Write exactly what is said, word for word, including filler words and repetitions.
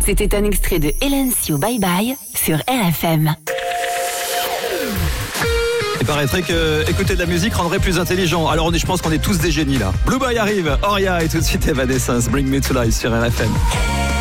C'était un extrait de Hélène Sio Bye Bye sur R F M. Il paraîtrait que écouter de la musique rendrait plus intelligent. Alors on est, je pense qu'on est tous des génies là. Blue Boy arrive, Oria et tout de suite Evanescence, Bring Me to Life sur R F M.